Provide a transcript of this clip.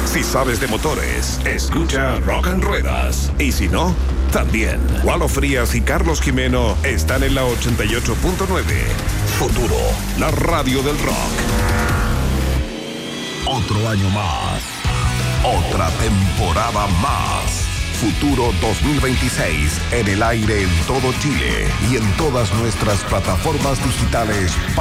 Si sabes de motores, escucha Rock and Ruedas. Y si no, también. Walo Frías y Carlos Jimeno están en la 88.9. Futuro, la radio del rock. Otro año más. Otra temporada más. Futuro 2026 en el aire en todo Chile y en todas nuestras plataformas digitales.